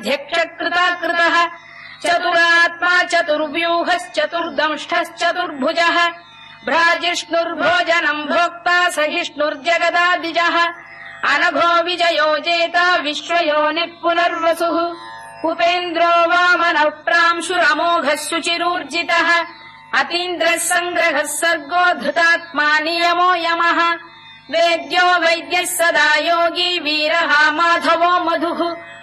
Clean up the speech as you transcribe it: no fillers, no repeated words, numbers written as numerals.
चतुराध्यक्षकृताकृतः चतुरात्मा चतुर्व्यूहश्चतुर्दंष्टश्चतुर्भुजः भ्राजिष्णुर्भोजनम् भोक्ता सहिष्णुर्जगदादिजः अनघो विजयो जेता विश्वयोनिः पुनर्वसुः उपेन्द्रो वामनः प्रांशुरमोघः शुचिरूर्जितः अतीन्द्रः सङ्ग्रहः सर्गो धृतात्मा नियमो यमः वेद्यो वैद्यः सदा योगी वीरः माधवो मधुः